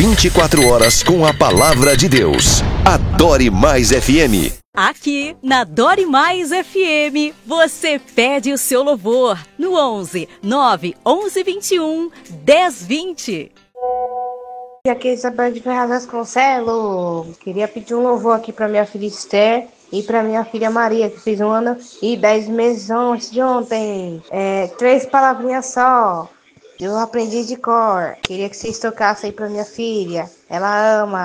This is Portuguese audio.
24 horas com a palavra de Deus. Adore Mais FM. Aqui na Adore Mais FM, você pede o seu louvor no 11 9 11 21 10 20. Aqui é Isabel de Ferraz Vasconcelos. Queria pedir um louvor aqui para minha filha Esther e para minha filha Maria, que fez 1 ano e 10 meses antes de ontem. 3 palavrinhas só. Eu aprendi de cor. Queria que vocês tocassem aí para minha filha. Ela ama.